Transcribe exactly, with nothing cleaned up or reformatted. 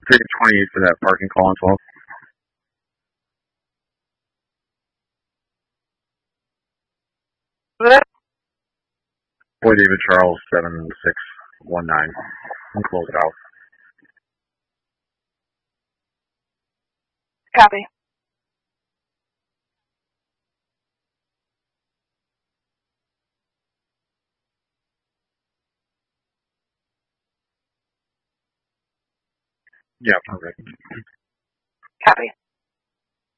Take twenty-eight for that parking call on twelve. Boy David Charles, seven six one nine. And close it out. Copy. Yeah, perfect. Copy.